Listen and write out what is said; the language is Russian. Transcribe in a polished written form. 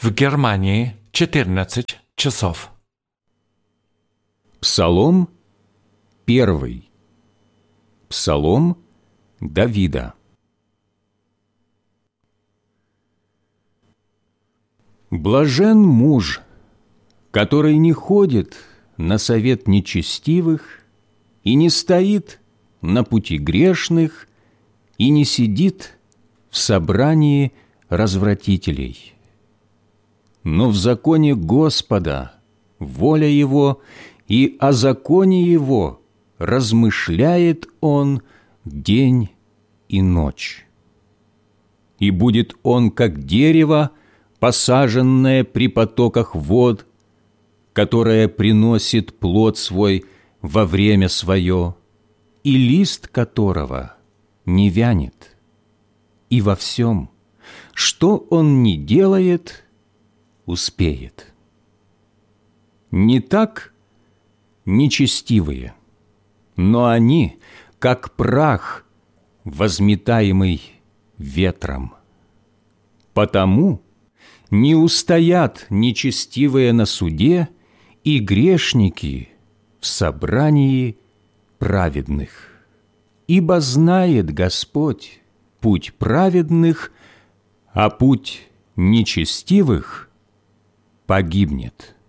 В Германии 14 часов. Псалом 1. Псалом Давида. Блажен муж, который не ходит на совет нечестивых и не стоит на пути грешных и не сидит в собрании развратителей. Но в законе Господа воля его, и о законе его размышляет он день и ночь. И будет он, как дерево, посаженное при потоках вод, которое приносит плод свой во время свое, и лист которого не вянет. И во всем, что он ни делает, успеет. Не так нечестивые, но они, как прах, возметаемый ветром. Потому не устоят нечестивые на суде и грешники в собрании праведных. Ибо знает Господь путь праведных, а путь нечестивых погибнет.